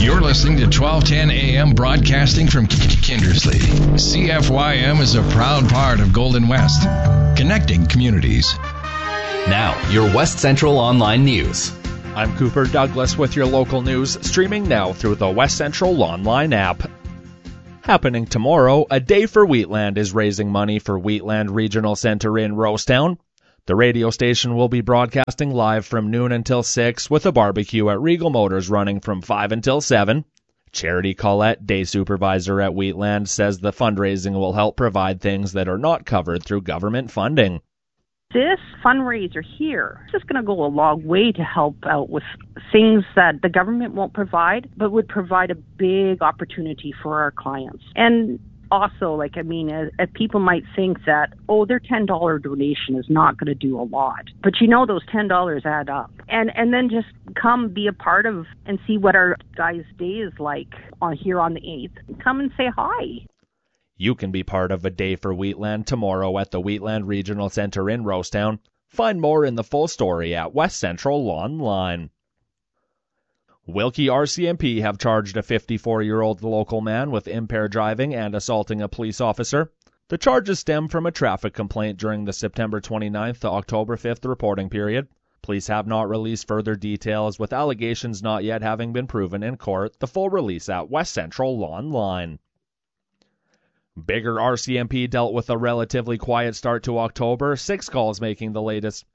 You're listening to 1210 AM broadcasting from Kindersley. CFYM is a proud part of Golden West, connecting communities. Now, your West Central Online News. I'm Cooper Douglas with your local news, streaming now through the West Central Online app. Happening tomorrow, A Day for Wheatland is raising money for Wheatland Regional Center in Rosetown. The radio station will be broadcasting live from noon until 6 with a barbecue at Regal Motors running from 5 until 7. Charity Collette, day supervisor at Wheatland, says the fundraising will help provide things that are not covered through government funding. This fundraiser here is going to go a long way to help out with things that the government won't provide, but would provide a big opportunity for our clients. And also, as people might think that, their $10 donation is not going to do a lot. But those $10 add up. And then just come be a part of and see what our guys' day is like here on the 8th. Come and say hi. You can be part of A Day for Wheatland tomorrow at the Wheatland Regional Center in Rosetown. Find more in the full story at West Central Online. Wilkie RCMP have charged a 54-year-old local man with impaired driving and assaulting a police officer. The charges stem from a traffic complaint during the September 29th to October 5th reporting period. Police have not released further details, with allegations not yet having been proven in court. The full release at West Central Online. Bigger RCMP dealt with a relatively quiet start to October, six calls making their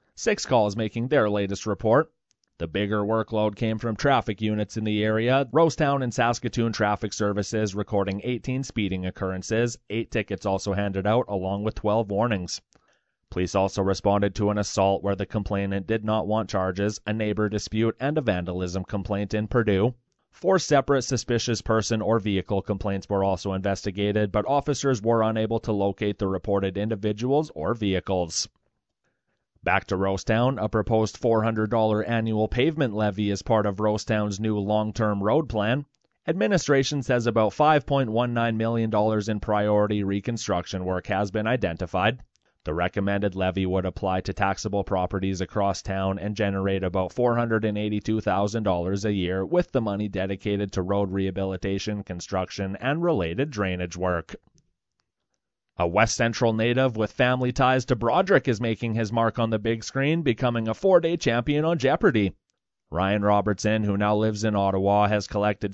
latest report. The bigger workload came from traffic units in the area. Rosetown and Saskatoon Traffic Services recording 18 speeding occurrences, 8 tickets also handed out along with 12 warnings. Police also responded to an assault where the complainant did not want charges, a neighbor dispute, and a vandalism complaint in Purdue. 4 separate suspicious person or vehicle complaints were also investigated, but officers were unable to locate the reported individuals or vehicles. Back to Rosetown, a proposed $400 annual pavement levy is part of Rosetown's new long-term road plan. Administration says about $5.19 million in priority reconstruction work has been identified. The recommended levy would apply to taxable properties across town and generate about $482,000 a year, with the money dedicated to road rehabilitation, construction, and related drainage work. A West Central native with family ties to Broderick is making his mark on the big screen, becoming a 4-day champion on Jeopardy! Ryan Robertson, who now lives in Ottawa, has collected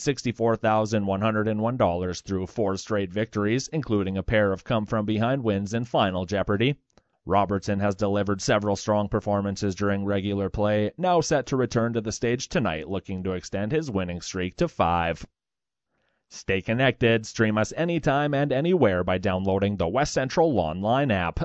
$64,101 through 4 straight victories, including a pair of come-from-behind wins in Final Jeopardy! Robertson has delivered several strong performances during regular play, now set to return to the stage tonight, looking to extend his winning streak to 5. Stay connected. Stream us anytime and anywhere by downloading the West Central Online app.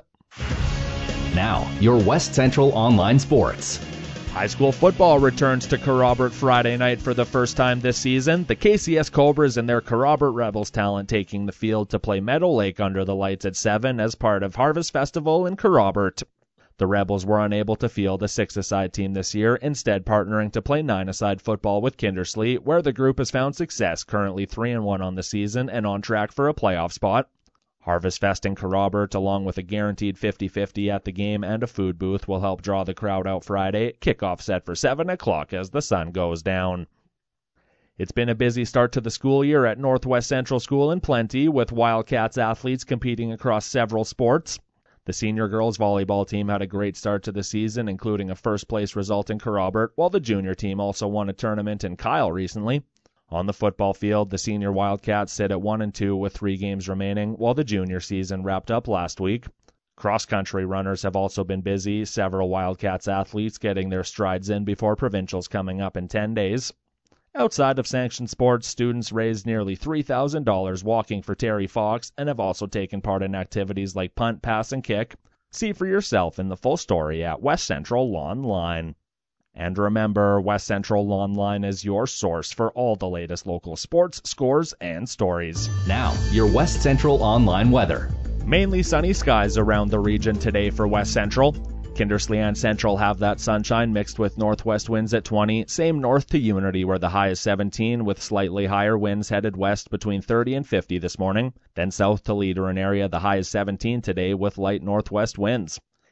Now, your West Central Online Sports. High school football returns to Kerrobert Friday night for the first time this season. The KCS Cobras and their Kerrobert Rebels talent taking the field to play Meadow Lake under the lights at 7 as part of Harvest Festival in Kerrobert. The Rebels were unable to field a 6-a-side team this year, instead partnering to play 9-a-side football with Kindersley, where the group has found success, currently 3-1 on the season and on track for a playoff spot. Harvest Fest in Kerrobert, along with a guaranteed 50-50 at the game and a food booth, will help draw the crowd out Friday. Kickoff set for 7 o'clock as the sun goes down. It's been a busy start to the school year at Northwest Central School in Plenty, with Wildcats athletes competing across several sports. The senior girls volleyball team had a great start to the season, including a first-place result in Kerrobert, while the junior team also won a tournament in Kyle recently. On the football field, the senior Wildcats sit at 1-2 with 3 games remaining, while the junior season wrapped up last week. Cross-country runners have also been busy, several Wildcats athletes getting their strides in before provincials coming up in 10 days. Outside of sanctioned sports, students raised nearly $3,000 walking for Terry Fox and have also taken part in activities like punt, pass, and kick. See for yourself in the full story at West Central Online. And remember, West Central Online is your source for all the latest local sports, scores, and stories. Now, your West Central Online weather. Mainly sunny skies around the region today for West Central. Kindersley and Central have that sunshine mixed with northwest winds at 20. Same north to Unity where the high is 17 with slightly higher winds headed west between 30 and 50 this morning. Then south to Leader and area the high is 17 today with light northwest winds.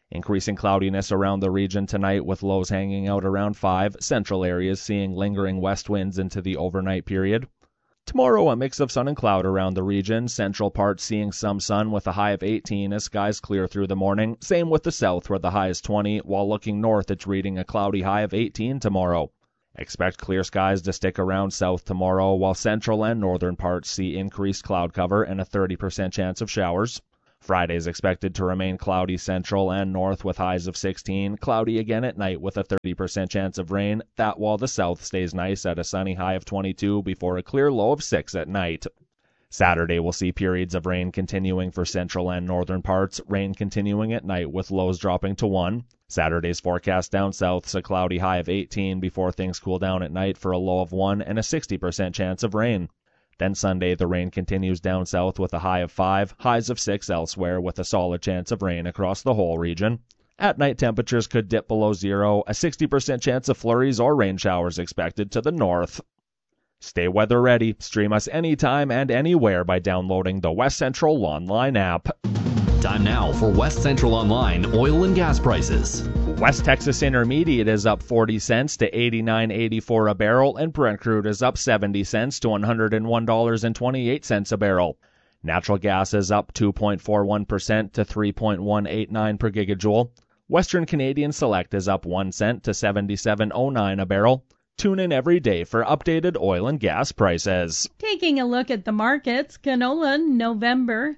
Increasing cloudiness around the region tonight with lows hanging out around 5, central areas seeing lingering west winds into the overnight period. Tomorrow, a mix of sun and cloud around the region, central parts seeing some sun with a high of 18 as skies clear through the morning. Same with the south where the high is 20, while looking north it's reading a cloudy high of 18 tomorrow. Expect clear skies to stick around south tomorrow, while central and northern parts see increased cloud cover and a 30% chance of showers. Friday is expected to remain cloudy central and north with highs of 16, cloudy again at night with a 30% chance of rain, that while the south stays nice at a sunny high of 22 before a clear low of 6 at night. Saturday will see periods of rain continuing for central and northern parts, rain continuing at night with lows dropping to 1. Saturday's forecast down south's a cloudy high of 18 before things cool down at night for a low of 1 and a 60% chance of rain. Then Sunday, the rain continues down south with a high of 5, highs of 6 elsewhere with a solid chance of rain across the whole region. At night, temperatures could dip below 0, a 60% chance of flurries or rain showers expected to the north. Stay weather ready. Stream us anytime and anywhere by downloading the West Central Online app. Time now for West Central Online oil and gas prices. West Texas Intermediate is up 40 cents to $89.84 a barrel, and Brent crude is up 70 cents to $101.28 a barrel. Natural gas is up 2.41% to 3.189 per gigajoule. Western Canadian Select is up 1 cent to 77.09 a barrel. Tune in every day for updated oil and gas prices. Taking a look at the markets, canola November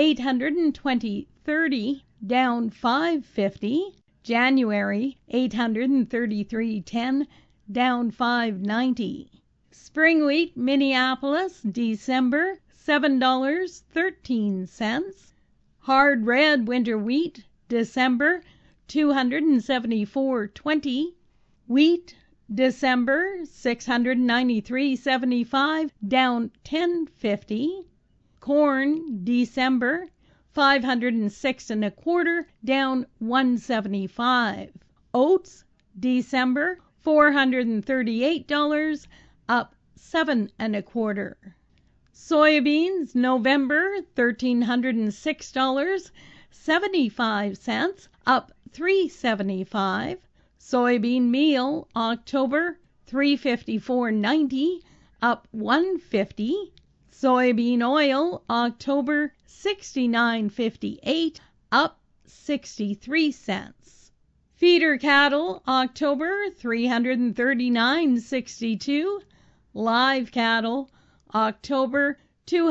$820.30 down $5.50. January $833.10 down $5.90. Spring wheat Minneapolis December $7.13. Hard red winter wheat December $274.20. Wheat December $693.75 down $10.50. Corn December $506 1/4 down $1.75. Oats December $438 up $7 1/4. Soybeans November $1,306.75 up $3.75. Soybean meal October $354.90 up $1.50. Soybean oil October $69.58 up 63 cents. Feeder cattle October $339.62. Live cattle October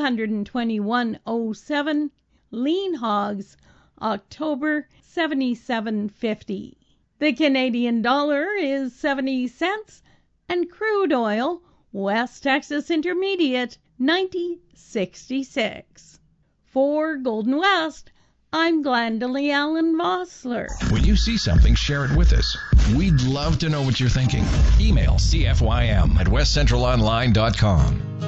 $221.07. Lean hogs October $77.50. The Canadian dollar is 70 cents and crude oil West Texas Intermediate 90.66. For Golden West, I'm Glendalee Allen Vossler. When you see something, share it with us. We'd love to know what you're thinking. Email CFYM@westcentralonline.com.